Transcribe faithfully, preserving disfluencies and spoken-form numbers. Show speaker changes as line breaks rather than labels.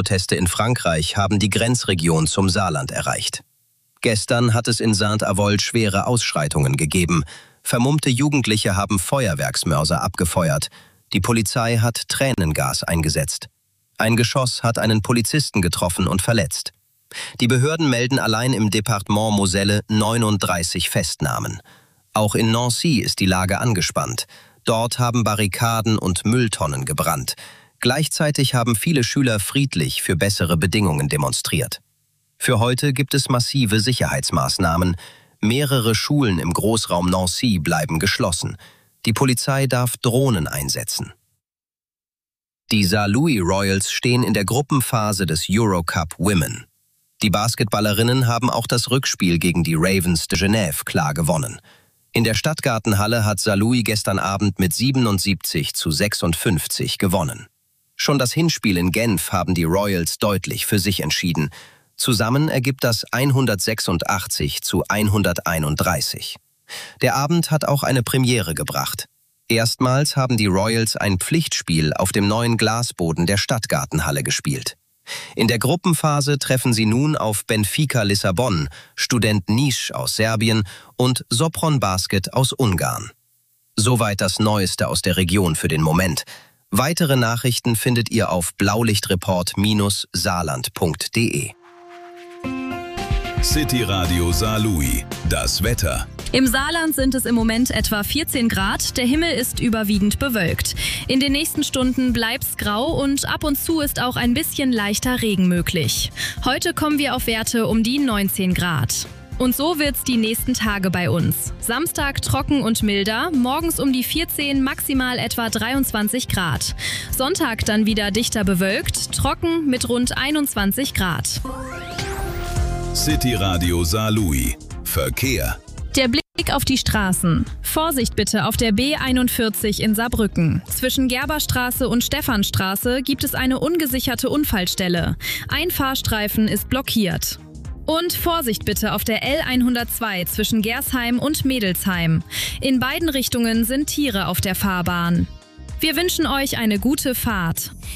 Klimaproteste in Frankreich haben die Grenzregion zum Saarland erreicht. Gestern hat es in Saint-Avold schwere Ausschreitungen gegeben. Vermummte Jugendliche haben Feuerwerksmörser abgefeuert. Die Polizei hat Tränengas eingesetzt. Ein Geschoss hat einen Polizisten getroffen und verletzt. Die Behörden melden allein im Departement Moselle neununddreißig Festnahmen. Auch in Nancy ist die Lage angespannt. Dort haben Barrikaden und Mülltonnen gebrannt. Gleichzeitig haben viele Schüler friedlich für bessere Bedingungen demonstriert. Für heute gibt es massive Sicherheitsmaßnahmen. Mehrere Schulen im Großraum Nancy bleiben geschlossen. Die Polizei darf Drohnen einsetzen. Die Saarlouis Royals stehen in der Gruppenphase des Eurocup Women. Die Basketballerinnen haben auch das Rückspiel gegen die Ravens de Genève klar gewonnen. In der Stadtgartenhalle hat Saarlouis gestern Abend mit siebenundsiebzig zu sechsundfünfzig gewonnen. Schon das Hinspiel in Genf haben die Royals deutlich für sich entschieden. Zusammen ergibt das hundertsechsundachtzig zu hunderteinunddreißig. Der Abend hat auch eine Premiere gebracht. Erstmals haben die Royals ein Pflichtspiel auf dem neuen Glasboden der Stadtgartenhalle gespielt. In der Gruppenphase treffen sie nun auf Benfica Lissabon, Student Niš aus Serbien und Sopron Basket aus Ungarn. Soweit das Neueste aus der Region für den Moment. Weitere Nachrichten findet ihr auf blaulichtreport Bindestrich saarland Punkt de.
City Radio Saarlouis. Das Wetter.
Im Saarland sind es im Moment etwa vierzehn Grad, der Himmel ist überwiegend bewölkt. In den nächsten Stunden bleibt's grau und ab und zu ist auch ein bisschen leichter Regen möglich. Heute kommen wir auf Werte um die neunzehn Grad. Und so wird's die nächsten Tage bei uns. Samstag trocken und milder, morgens um die vierzehn, maximal etwa dreiundzwanzig Grad. Sonntag dann wieder dichter bewölkt, trocken mit rund einundzwanzig Grad.
City Radio Saarlouis. Verkehr.
Der Blick auf die Straßen. Vorsicht bitte auf der B einundvierzig in Saarbrücken. Zwischen Gerberstraße und Stephanstraße gibt es eine ungesicherte Unfallstelle. Ein Fahrstreifen ist blockiert. Und Vorsicht bitte auf der L hundertzwei zwischen Gersheim und Mädelsheim. In beiden Richtungen sind Tiere auf der Fahrbahn. Wir wünschen euch eine gute Fahrt.